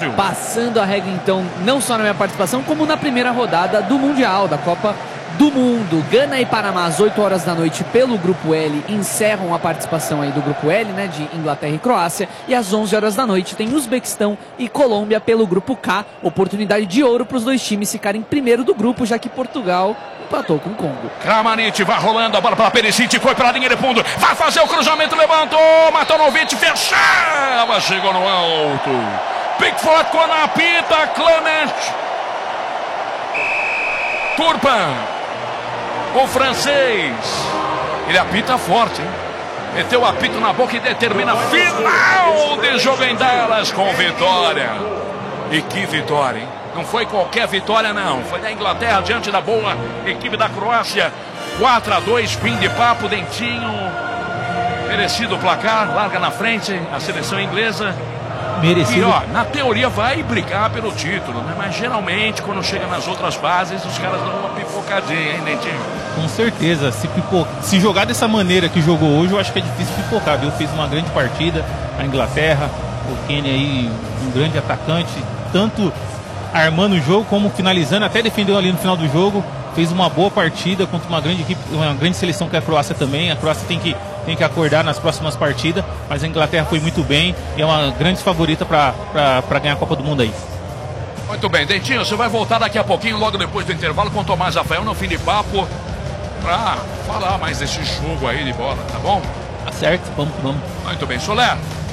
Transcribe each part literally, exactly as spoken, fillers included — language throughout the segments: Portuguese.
Silva. Passando a regra, então, não só na minha participação, como na primeira rodada do Mundial, da Copa do Mundo. Gana e Panamá, às oito horas da noite, pelo Grupo L, encerram a participação aí do Grupo L, né, de Inglaterra e Croácia. E às onze horas da noite tem Uzbequistão e Colômbia pelo Grupo K. Oportunidade de ouro para os dois times ficarem primeiro do grupo, já que Portugal empatou com o Congo. Kramaric vai rolando, a bola para Perisic, foi para a linha de fundo, vai fazer o cruzamento, levantou, Matonovic, fechava, chegou no alto. Pickford com a apita, Clement. Turpin, o francês, ele apita forte, hein? Meteu o apito na boca e determina final de jogo em Dallas com vitória. E que vitória, hein? Não foi qualquer vitória, não. Foi da Inglaterra diante da boa equipe da Croácia. quatro a dois, fim de papo, Dentinho. Merecido o placar, larga na frente a seleção inglesa. Merecido. E ó, na teoria vai brigar pelo título, né? Mas geralmente quando chega nas outras fases, os caras dão uma pipocadinha, hein, Dentinho? Com certeza. Se, pipo... Se jogar dessa maneira que jogou hoje, eu acho que é difícil pipocar, viu? Fez uma grande partida, a Inglaterra, o Kane aí, um grande atacante, tanto armando o jogo como finalizando, até defendeu ali no final do jogo. Fez uma boa partida contra uma grande equipe, uma grande seleção que é a Croácia também. A Croácia tem que, tem que acordar nas próximas partidas, mas a Inglaterra foi muito bem e é uma grande favorita para ganhar a Copa do Mundo aí. Muito bem, Dentinho, você vai voltar daqui a pouquinho, logo depois do intervalo, com o Tomás Rafael no fim de papo, para falar mais desse jogo aí de bola, tá bom? Tá certo, vamos, vamos. Muito bem, Soler.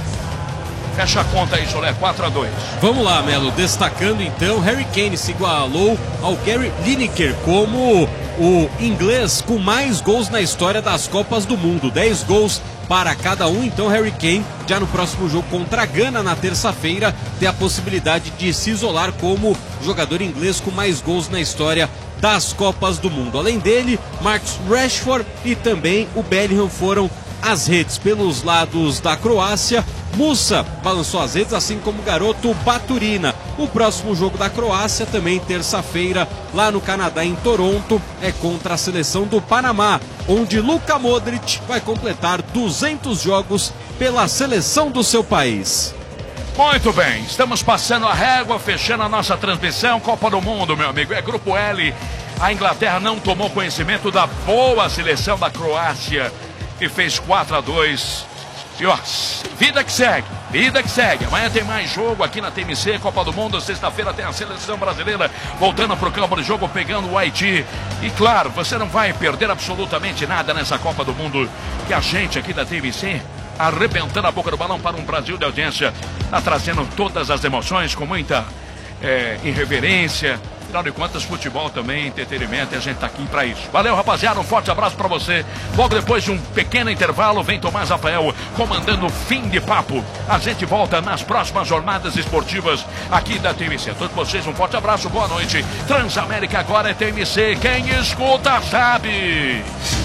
Fecha a conta aí, Soler, quatro a dois. Vamos lá, Melo. Destacando então, Harry Kane se igualou ao Gary Lineker como o inglês com mais gols na história das Copas do Mundo. dez gols para cada um. Então, Harry Kane, já no próximo jogo contra a Gana, na terça-feira, tem a possibilidade de se isolar como jogador inglês com mais gols na história das Copas do Mundo. Além dele, Marcus Rashford e também o Bellingham foram às redes. Pelos lados da Croácia, Musa balançou as redes, assim como o garoto Baturina. O próximo jogo da Croácia, também terça-feira, lá no Canadá, em Toronto, é contra a seleção do Panamá, onde Luka Modric vai completar duzentos jogos pela seleção do seu país. Muito bem, estamos passando a régua, fechando a nossa transmissão. Copa do Mundo, meu amigo, é Grupo L. A Inglaterra não tomou conhecimento da boa seleção da Croácia e fez quatro a dois. E ó, vida que segue, vida que segue. Amanhã tem mais jogo aqui na T M C, Copa do Mundo. Sexta-feira tem a seleção brasileira voltando para o campo de jogo, pegando o Haiti. E claro, você não vai perder absolutamente nada nessa Copa do Mundo, que a gente aqui da T M C, arrebentando a boca do balão para um Brasil de audiência, está trazendo todas as emoções com muita é, irreverência. Afinal de contas, futebol também, entretenimento, e a gente tá aqui para isso. Valeu, rapaziada, um forte abraço para você. Logo depois de um pequeno intervalo, vem Tomás Rafael comandando o fim de papo. A gente volta nas próximas jornadas esportivas aqui da T M C. A todos vocês, um forte abraço, boa noite. Transamérica agora é T M C, quem escuta sabe.